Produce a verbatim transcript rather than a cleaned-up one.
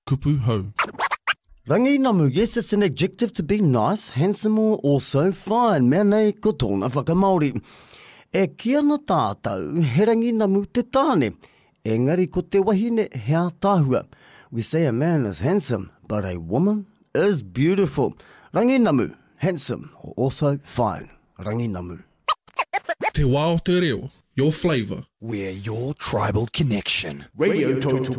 kupu hau. Rangi namu, yes, it's an adjective to be nice, handsome or also fine. Mea nei ko tōna whakamaori. E kia na tātou, he rangi namu te tāne. Engari ko te wahine hea tāhua. We say a man is handsome, but a woman is beautiful. Rangi namu, handsome or also fine. Rangi namu. Te wā o te reo, your flavour. We're your tribal connection. Radio Total